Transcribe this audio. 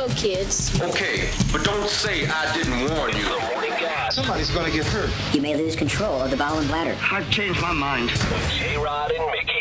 go, kids. Okay, but don't say I didn't warn you. The morning gas. Somebody's gonna get hurt. You may lose control of the bowel and bladder. I've changed my mind. J-Rod and Mickey.